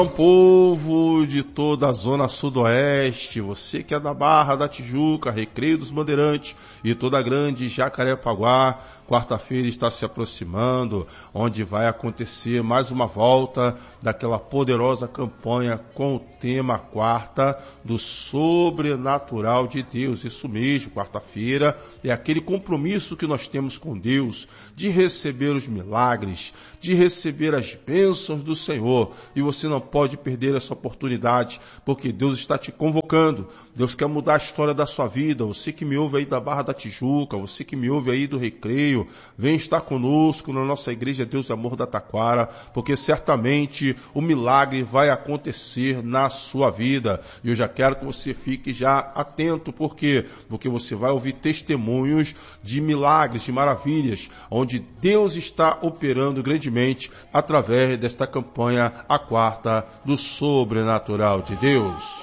Povo de toda a zona sudoeste, você que é da Barra da Tijuca, Recreio dos Bandeirantes e toda a grande Jacarepaguá, quarta-feira está se aproximando, onde vai acontecer mais uma volta daquela poderosa campanha com o tema Quarta do Sobrenatural de Deus. Isso mesmo, quarta-feira é aquele compromisso que nós temos com Deus de receber os milagres, de receber as bênçãos do Senhor. E você não pode perder essa oportunidade, porque Deus está te convocando. Deus quer mudar a história da sua vida. Você que me ouve aí da Barra da Tijuca, você que me ouve aí do Recreio, vem estar conosco na nossa igreja Deus e Amor da Taquara, porque certamente o milagre vai acontecer na sua vida. E eu já quero que você fique já atento, por quê? Porque você vai ouvir testemunhos de milagres, de maravilhas, onde Deus está operando grandemente através desta campanha, a quarta do Sobrenatural de Deus.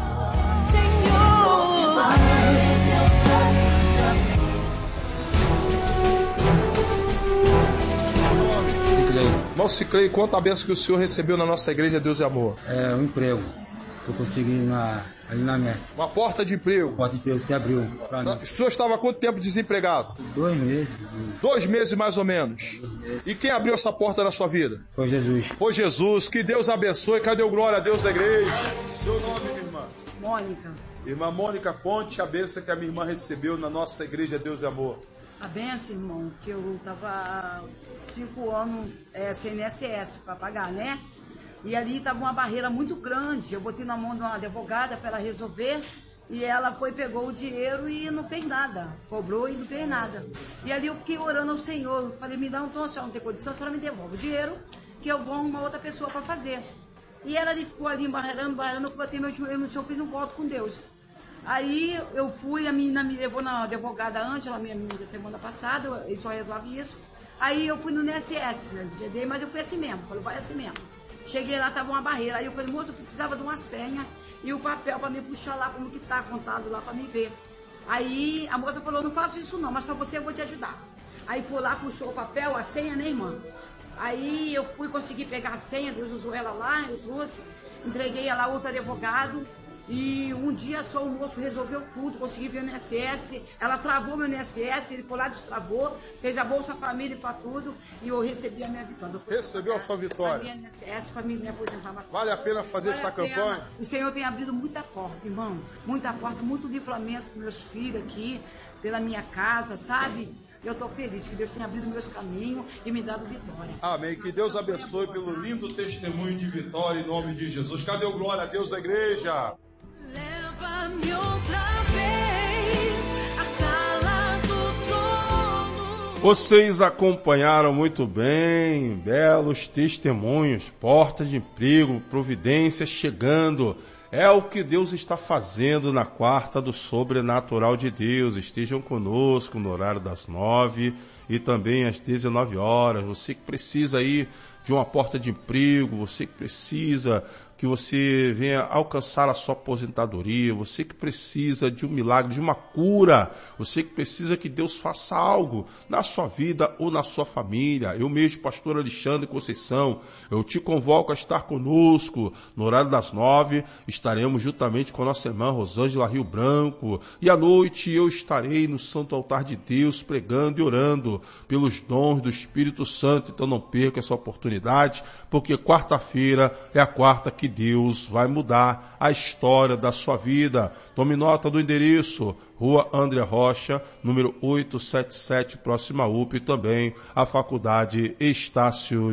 Irmão Ciclei, conta a bênção que o senhor recebeu na nossa igreja Deus e Amor. É um emprego que eu consegui ali na minha... Uma porta de emprego. Porta de emprego se abriu pra mim. O senhor estava há quanto tempo desempregado? 2 meses. 2 meses mais ou menos. 2 meses. E quem abriu essa porta na sua vida? Foi Jesus. Foi Jesus. Que Deus abençoe. Cadê o glória a Deus da igreja? Seu nome, minha irmã? Mônica. Irmã Mônica, conte a bênção que a minha irmã recebeu na nossa igreja Deus e Amor. A benção, irmão, que eu estava 5 anos sem INSS para pagar, né? E ali estava uma barreira muito grande. Eu botei na mão de uma advogada para ela resolver e ela pegou o dinheiro e não fez nada. Cobrou e não fez nada. E ali eu fiquei orando ao Senhor. Falei, me dá então, a senhora não tem condição, a senhora me devolve o dinheiro que eu vou uma outra pessoa para fazer. E ela ficou ali embarreirando, eu botei meu joelho no chão, fiz um voto com Deus. Aí eu fui, a menina me levou na advogada antes, ela me amiga semana passada, ele só resolve isso. Aí eu fui no INSS, mas eu fui assim mesmo, falei, vai assim mesmo. Cheguei lá, tava uma barreira, aí eu falei, moça, eu precisava de uma senha e o papel para me puxar lá, como que tá contado lá para me ver. Aí a moça falou, não faço isso não, mas para você eu vou te ajudar. Aí foi lá, puxou o papel, a senha, né, irmã? Aí eu fui conseguir pegar a senha, Deus usou ela lá, eu trouxe, entreguei ela a outro advogado. E um dia só o moço resolveu tudo, consegui ver o INSS, ela travou meu INSS, ele foi lá, destravou, fez a Bolsa Família para tudo e eu recebi a minha vitória. Recebeu a sua vitória? A minha INSS, para me aposentar mais. Vale a pena fazer essa campanha? O Senhor tem abrido muita porta, irmão, muita porta, muito livramento para meus filhos aqui, pela minha casa, sabe? Eu estou feliz que Deus tenha abrido meus caminhos e me dado vitória. Amém. Que Deus abençoe pelo lindo testemunho de vitória em nome de Jesus. Cadê o glória a Deus da igreja? Leva-me outra vez à sala do trono. Vocês acompanharam muito bem, belos testemunhos, portas de emprego, providências chegando. É o que Deus está fazendo na quarta do Sobrenatural de Deus. Estejam conosco no horário das 9 e também às 19 horas. Você que precisa aí de uma porta de emprego, você que precisa que você venha alcançar a sua aposentadoria, você que precisa de um milagre, de uma cura, você que precisa que Deus faça algo na sua vida ou na sua família. Eu mesmo, pastor Alexandre Conceição, eu te convoco a estar conosco no horário das 9, estaremos juntamente com a nossa irmã Rosângela Rio Branco, e à noite eu estarei no Santo Altar de Deus pregando e orando pelos dons do Espírito Santo. Então não perca essa oportunidade, porque quarta-feira é a quarta que Deus vai mudar a história da sua vida. Tome nota do endereço: Rua André Rocha, número 877, próxima UP, e também a Faculdade Estácio